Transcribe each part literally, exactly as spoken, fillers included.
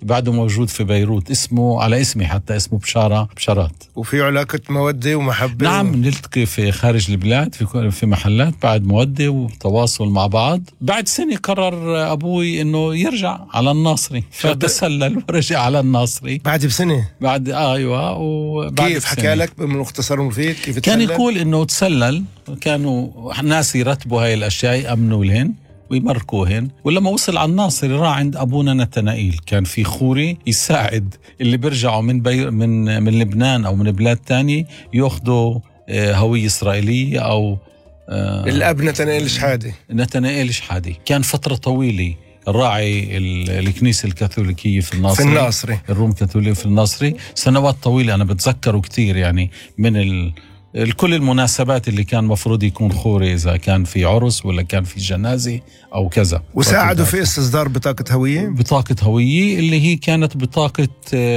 بعده موجود في بيروت، اسمه على اسمي حتى، اسمه بشارة بشارات. وفي علاقة مودة ومحبة. نعم، نلتقي في خارج البلاد في في محلات بعد مودة وتواصل مع بعض. بعد سنة قرر أبوي إنه يرجع على الناصري، فتسلل ورجع على الناصري بعد بسنة. بعد آه أيوة. وبعد كيف حكى لك بمختصر مفيد كيف كان تسلل؟ يقول إنه تسلل، كانوا ناس يرتبوا هاي الأشياء يأمنوا لهن ويمركوهن. ولما وصل على الناصري راح عند أبونا نتنائيل، كان في خوري يساعد اللي بيرجعوا من بي من من لبنان أو من بلاد تانية يأخذوا هوية إسرائيلية أو آه الأب نتنائيل شحادي. نتنائيل شحادي كان فترة طويلة راعي الكنيسة الكاثوليكية في الناصري، في الناصري الروم كاثولية في الناصري سنوات طويلة. أنا بتذكره كتير يعني من ال كل المناسبات اللي كان مفروض يكون خوري، إذا كان في عرس ولا كان في جنازة أو كذا. وساعدوا في استصدار بطاقة هوية؟ بطاقة هوية اللي هي كانت بطاقة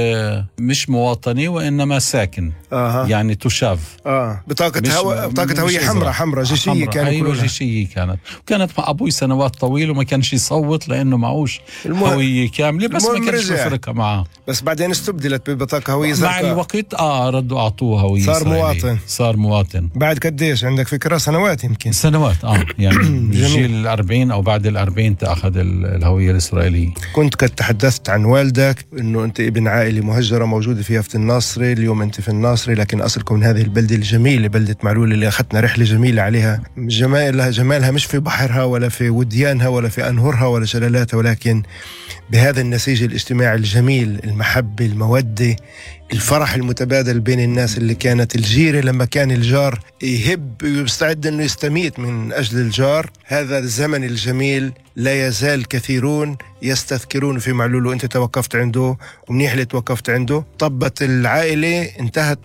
مش مواطني وإنما ساكن. آه. يعني تشاف. آه. بطاقة هو... بطاقة هوية حمراء حمراء جيشية كانت. أيوة جيشية كانت. وكانت مع أبوي سنوات طويلة وما كانش يصوت لأنه معوش المهم... هوية كاملة، بس ما كانش يفرقها معه. بس بعدين استبدلت ببطاقة هوية زرقاء مع الوقت. آه ردوا أعطوه هوية، صار إسرائيلي. مواطن. صار مواطن. بعد قديش عندك فكرة؟ سنوات يمكن. سنوات آه يعني جيل الأربعين أو بعد الأربعين تأخذ الهوية الإسرائيلية. كنت قد تحدثت عن والدك إنه أنت ابن عائلة مهجرة موجودة فيها في الناصري، اليوم أنت في الناصري لكن أصلكم من هذه البلدة الجميلة، بلدة معلول اللي أخذنا رحلة جميلة عليها. جمالها جمالها مش في بحرها ولا في وديانها ولا في أنهرها ولا شلالاتها، ولكن بهذا النسيج الاجتماعي الجميل، المحبة، المودة، الفرح المتبادل بين الناس، اللي كانت الجيرة لما كان الجار يهب ويستعد أنه يستميت من أجل الجار. هذا الزمن الجميل لا يزال كثيرون يستذكرون في معلول، وانت توقفت عنده ومنيح اللي توقفت عنده. طبت العائلة انتهت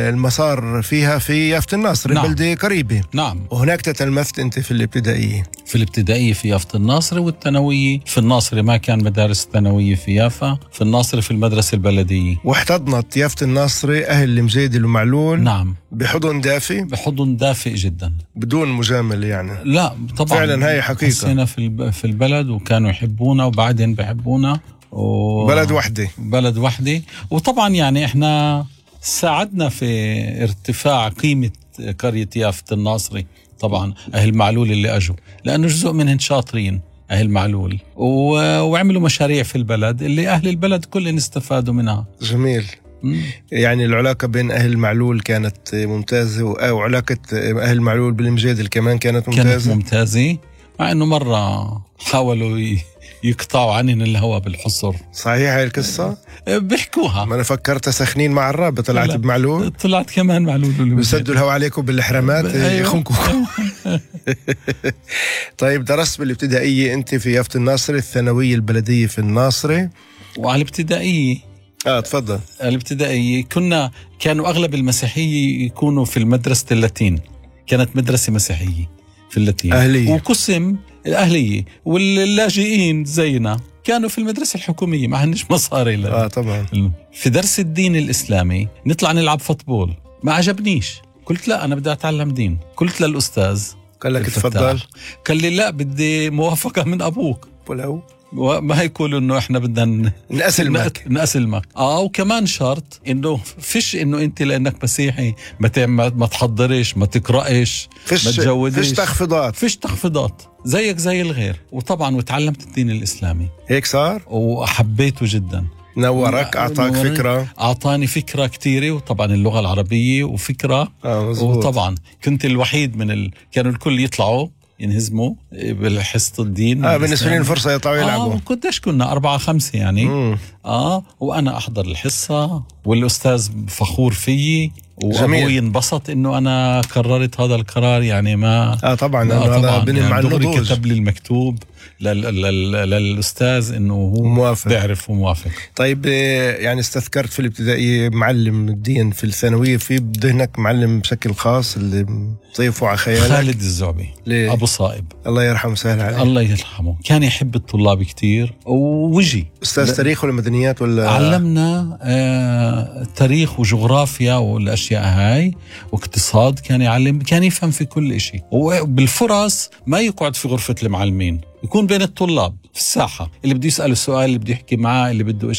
المسار فيها في يافت الناصري. نعم. بلدة قريبة. نعم. وهناك تتلمذت انت في الابتدائية. في الابتدائية في يافت الناصري، والثانوية في الناصري. ما كان مدارس ثانوية في يافا، في الناصري في المدرسة البلدية. واحتضنت يافت الناصري أهل المجيدل ومعلول. نعم. بحضن دافئ. بحضن دافئ جدا بدون مجامل يعني. لا طبعا فعلا هاي حقيقة. حسينا في في البلد وكانوا يحبونا وبعدين بيحبونا و... بلد وحدة. بلد وحدة. وطبعا يعني احنا ساعدنا في ارتفاع قيمة قرية يافت الناصري. طبعا أهل معلول اللي أجوا، لأنه جزء منهم شاطرين أهل معلول و... وعملوا مشاريع في البلد اللي أهل البلد كلهم استفادوا منها. جميل. مم. يعني العلاقة بين أهل معلول كانت ممتازة، وعلاقة أهل معلول بالمجادل كمان كانت ممتازة. كانت ممتازة، مع أنه مرة حاولوا يقطعوا عنهم الهواء بالحصر. صحيح هاي القصة؟ بيحكوها. ما أنا فكرت سخنين مع الراب، طلعت بمعلول. طلعت كمان معلول. بسدوا الهواء عليكم بالحرامات. يخنكوا. طيب درست بالابتدائية أنت في يافت الناصري، الثانوية البلدية في الناصري. وعلى الابتدائية اه تفضل. الابتدائية كنا كانوا أغلب المسيحية يكونوا في المدرسة اللاتين، كانت مدرسة مسيحية في اللاتين أهلية. وقسم الأهلية، واللاجئين زينا كانوا في المدرسة الحكومية، ما عندناش مصاري. اه طبعا. في درس الدين الإسلامي نطلع نلعب فوتبول، ما عجبنيش، قلت لا أنا بدي أتعلم دين. قلت للأستاذ، قال لك تفضل. قال لي لا بدي موافقة من أبوك. ولو ما هيقولوا انه احنا بدنا نأسلمك نأسلمك اه وكمان شرط انه فيش انه انت لانك مسيحي ما ما تحضرش، ما تقراش، ما تجودش، فيش تخفيضات، فيش تخفيضات زيك زي الغير. وطبعا وتعلمت الدين الاسلامي. هيك صار وحبيته جدا. نورك، اعطاك نورك. فكره اعطاني فكره كثيره، وطبعا اللغه العربيه وفكره. اه مزبوط. وطبعا كنت الوحيد من ال... كانوا الكل يطلعوا ينهزموا بالحصة الدين. اه بالنسبة لي الفرصة يطلعوا يلعبوا. اه كنتش كنا أربعة خمسة يعني. مم. اه وأنا أحضر الحصة، والأستاذ فخور فيي، وأبوي انبسط إنه أنا قررت هذا القرار. يعني ما اه طبعا آه هذا بني يعني مع النضوج. كتب لي المكتوب لل... لل... للأستاذ إنه هو موافق، بيعرف وموافق. طيب يعني استذكرت في الابتدائية معلم الدين، في الثانوية في بذهنك معلم بشكل خاص اللي طيفوا على خيالك؟ خالد الزعبي. ليه؟ أبو صائب الله يرحمه، سهل عليه. الله يرحمه. كان يحب الطلاب كتير ووجي. أستاذ تاريخ ولا مدنيات ولا؟ علمنا آه تاريخ وجغرافيا والأشياء هاي واقتصاد. كان يعلم، كان يفهم في كل إشي. وبالفرص ما يقعد في غرفة المعلمين، يكون بين الطلاب في الساحة، اللي بده يسأل السؤال، اللي بده يحكي معاه، اللي بده